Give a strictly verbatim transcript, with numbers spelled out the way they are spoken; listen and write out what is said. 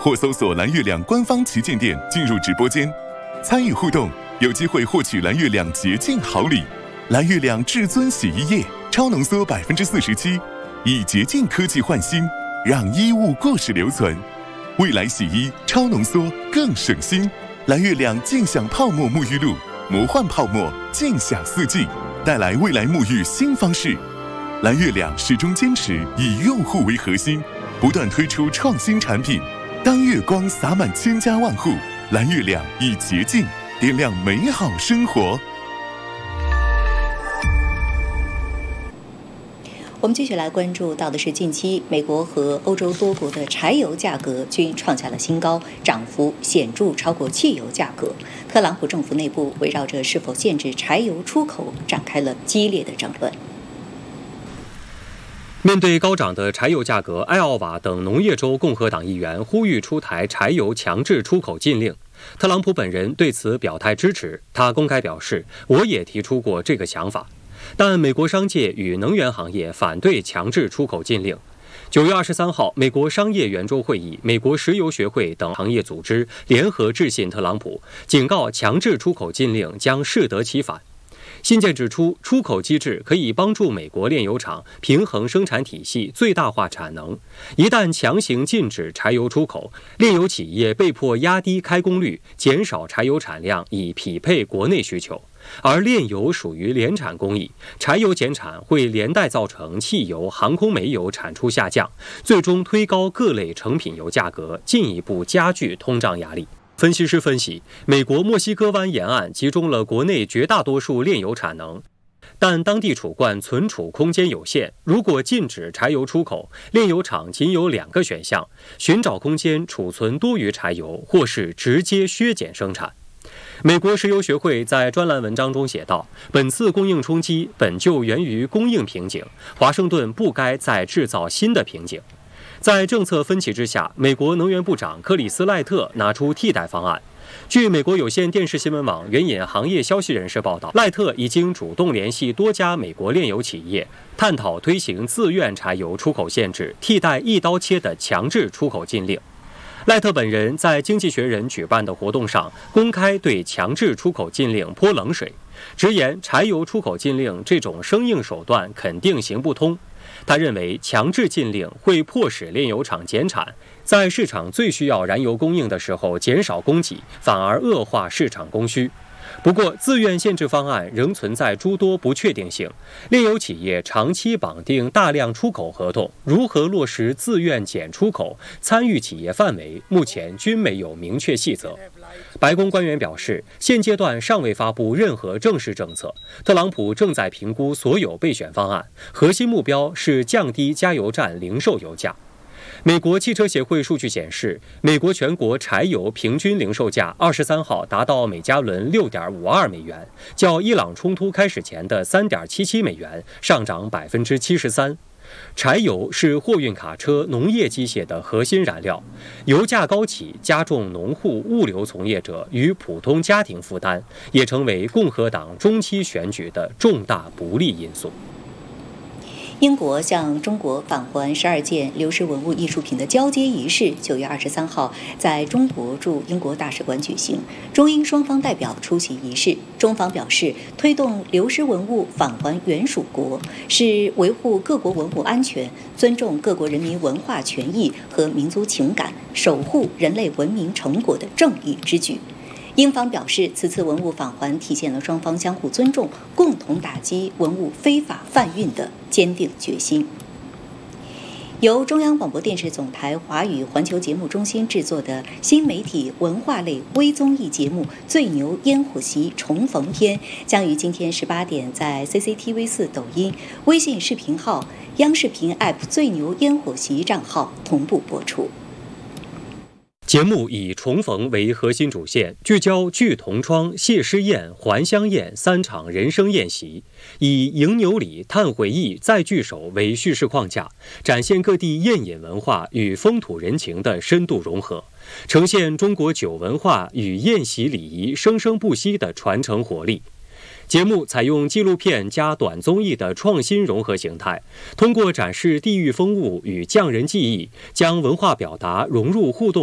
或搜索蓝月亮官方旗舰店进入直播间，参与互动，有机会获取蓝月亮洁净好礼。蓝月亮至尊洗衣液超浓缩百分之四十七，以洁净科技焕新，让衣物过时留存。未来洗衣超浓缩更省心。蓝月亮尽享泡沫沐浴露，魔幻泡沫尽享四季，带来未来沐浴新方式。蓝月亮始终坚持以用户为核心，不断推出创新产品。当月光洒满千家万户，蓝月亮以洁净点亮美好生活。 我们继续来关注到的是，近期美国和欧洲多国的柴油价格均创下了新高，涨幅显著超过汽油价格。特朗普政府内部围绕着是否限制柴油出口展开了激烈的争论。 面对高涨的柴油价格，艾奥瓦等农业州共和党议员呼吁出台柴油强制出口禁令。特朗普本人对此表态支持，他公开表示：“我也提出过这个想法。”但美国商界与能源行业反对强制出口禁令。九月二十三号，美国商业圆桌会议、美国石油学会等行业组织联合致信特朗普，警告强制出口禁令将适得其反。信件指出，出口机制可以帮助美国炼油厂平衡生产体系，最大化产能。一旦强行禁止柴油出口，炼油企业被迫压低开工率，减少柴油产量，以匹配国内需求。而炼油属于联产工艺，柴油减产会连带造成汽油、航空煤油产出下降，最终推高各类成品油价格，进一步加剧通胀压力。分析师分析，美国墨西哥湾沿岸集中了国内绝大多数炼油产能，但当地储罐存储空间有限，如果禁止柴油出口，炼油厂仅有两个选项：寻找空间储存多余柴油，或是直接削减生产。美国石油学会在专栏文章中写道，本次供应冲击本就源于供应瓶颈，华盛顿不该再制造新的瓶颈。在政策分歧之下，美国能源部长克里斯赖特拿出替代方案。据美国有线电视新闻网援引行业消息人士报道，赖特已经主动联系多家美国炼油企业，探讨推行自愿柴油出口限制，替代一刀切的强制出口禁令。赖特本人在《经济学人》举办的活动上公开对强制出口禁令泼冷水，直言柴油出口禁令这种生硬手段肯定行不通。他认为强制禁令会迫使炼油厂减产，在市场最需要燃油供应的时候减少供给，反而恶化市场供需。不过，自愿限制方案仍存在诸多不确定性。炼油企业长期绑定大量出口合同，如何落实自愿减出口、参与企业范围，目前均没有明确细则。白宫官员表示，现阶段尚未发布任何正式政策。特朗普正在评估所有备选方案，核心目标是降低加油站零售油价。美国汽车协会数据显示，美国全国柴油平均零售价二十三号达到每加仑六点五二美元，较伊朗冲突开始前的三点七七美元上涨百分之七十三。柴油是货运卡车、农业机械的核心燃料，油价高企加重农户、物流从业者与普通家庭负担，也成为共和党中期选举的重大不利因素。 英国向中国返还十二件流失文物艺术品的交接仪式，九月二十三号在中国驻英国大使馆举行。中英双方代表出席仪式。中方表示，推动流失文物返还原属国，是维护各国文物安全、尊重各国人民文化权益和民族情感、守护人类文明成果的正义之举。英方表示，此次文物返还体现了双方相互尊重、共同打击文物非法贩运的坚定决心。由中央广播电视总台华语环球节目中心制作的新媒体文化类微综艺节目《最牛烟火席重逢篇》将于今天十八点在 C C T V 四 抖音、微信视频号、央视频 App 最牛烟火席账号同步播出。 节目以重逢为核心主线，聚焦聚同窗、谢师宴、还乡宴三场人生宴席，以迎牛礼、探回忆、再聚首为叙事框架，展现各地宴饮文化与风土人情的深度融合，呈现中国酒文化与宴席礼仪生生不息的传承活力。节目采用纪录片加短综艺的创新融合形态，通过展示地域风物与匠人技艺，将文化表达融入互动